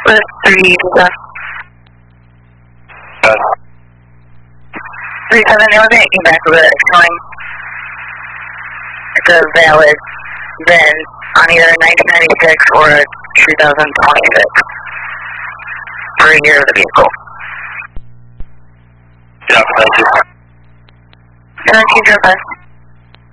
With 37. 37, there was an back of it showing like a valid VIN on either 1996 or 2026 for a year of the vehicle. Yeah, thank you. And then keep your best.